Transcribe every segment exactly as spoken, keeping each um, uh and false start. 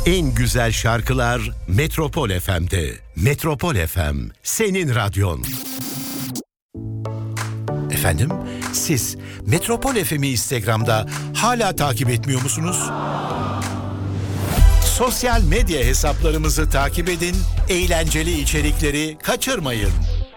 En güzel şarkılar Metropol F M'de. Metropol F M, senin radyon. Efendim, siz Metropol F M'i Instagram'da hala takip etmiyor musunuz? Sosyal medya hesaplarımızı takip edin, eğlenceli içerikleri kaçırmayın.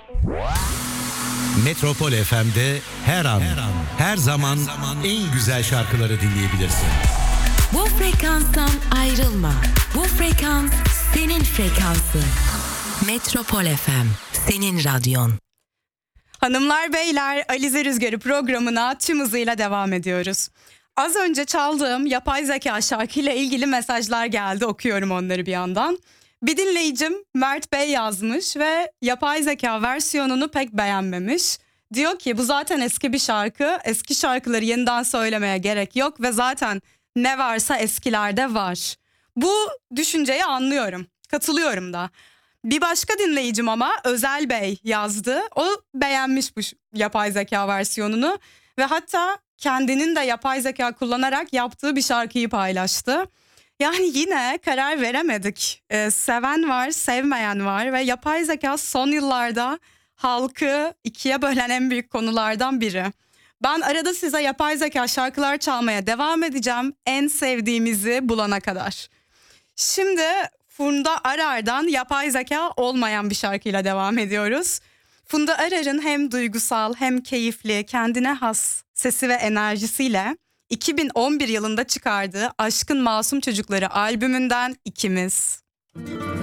Metropol F M'de her an, her, an, her zaman, her zaman en güzel şarkıları dinleyebilirsin. Bu frekanstan ayrılma. Bu frekans senin frekansın. Metropol F M, senin radyon. Hanımlar beyler, Alize Rüzgarı programına tüm hızıyla devam ediyoruz. Az önce çaldığım yapay zeka şarkıyla ilgili mesajlar geldi, okuyorum onları bir yandan. Bir dinleyicim Mert Bey yazmış ve yapay zeka versiyonunu pek beğenmemiş. Diyor ki bu zaten eski bir şarkı, eski şarkıları yeniden söylemeye gerek yok ve zaten ne varsa eskilerde var. Bu düşünceyi anlıyorum, katılıyorum da. Bir başka dinleyicim ama Özel Bey yazdı. O beğenmiş bu yapay zeka versiyonunu ve hatta kendinin de yapay zeka kullanarak yaptığı bir şarkıyı paylaştı. Yani yine karar veremedik. Ee, seven var, sevmeyen var ve yapay zeka son yıllarda halkı ikiye bölen en büyük konulardan biri. Ben arada size yapay zeka şarkılar çalmaya devam edeceğim, en sevdiğimizi bulana kadar. Şimdi Funda Arar'dan yapay zeka olmayan bir şarkıyla devam ediyoruz. Funda Arar'ın hem duygusal hem keyifli, kendine has sesi ve enerjisiyle iki bin on bir yılında çıkardığı Aşkın Masum Çocukları albümünden İkimiz.